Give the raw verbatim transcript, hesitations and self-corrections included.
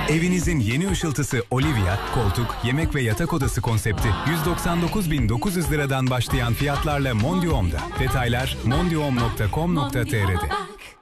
Evinizin yeni ışıltısı Olivia, koltuk, yemek ve yatak odası konsepti yüz doksan dokuz bin dokuz yüz liradan başlayan fiyatlarla Mondium'da. Detaylar mondium nokta com nokta tr'de.